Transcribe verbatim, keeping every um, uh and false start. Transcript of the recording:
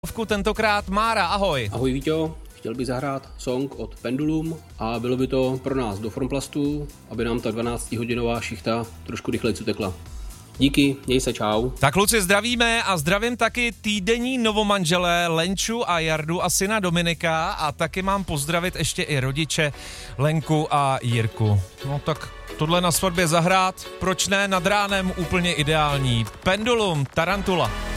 Tentokrát Mára, ahoj. Ahoj Víťo, chtěl bych zahrát song od Pendulum a bylo by to pro nás do Formplastu, aby nám ta dvanáctihodinová šichta trošku rychleji utekla. Díky, měj se, čau. Tak kluci, zdravíme a zdravím taky týdenní novomanželé Lenču a Jardu a syna Dominika a taky mám pozdravit ještě i rodiče Lenku a Jirku. No tak tohle na svatbě zahrát, proč ne, nad ránem úplně ideální. Pendulum, Tarantula.